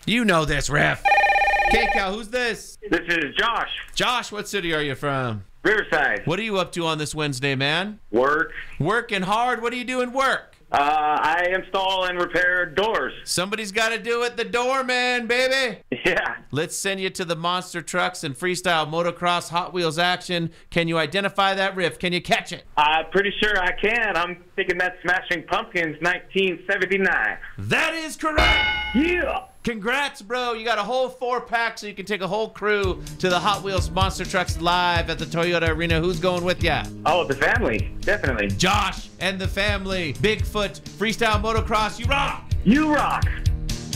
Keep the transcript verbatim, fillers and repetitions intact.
You know this, Riff. K-Cal, who's this? This is Josh. Josh, what city are you from? Riverside. What are you up to on this Wednesday, man? Work. Working hard? What do you do in work? Uh, I install and repair doors. Somebody's got to do it. The doorman, baby. Yeah. Let's send you to the monster trucks and freestyle motocross Hot Wheels action. Can you identify that riff? Can you catch it? I'm pretty sure I can. I'm thinking that's Smashing Pumpkins nineteen seventy-nine. That is correct. Yeah. Congrats, bro. You got a whole four pack so you can take a whole crew to the Hot Wheels Monster Trucks live at the Toyota Arena. Who's going with ya? Oh, the family. Definitely. Josh and the family. Bigfoot, freestyle motocross, you rock. You rock.